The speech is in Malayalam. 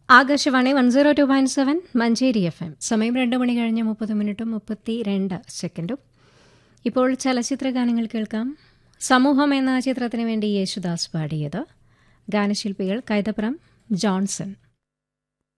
ആകാശവാണി 102.7 മഞ്ചേരി FM. സമയം 2 മണി കഴിഞ്ഞ് 30 മിനിറ്റും 32 സെക്കൻഡും. ഇപ്പോൾ ചലച്ചിത്ര ഗാനങ്ങൾ കേൾക്കാം. സമൂഹം എന്ന ചിത്രത്തിന് വേണ്ടി യേശുദാസ് പാടിയത്. ഗാനശില്പികൾ കൈതപ്രം, ജോൺസൺ.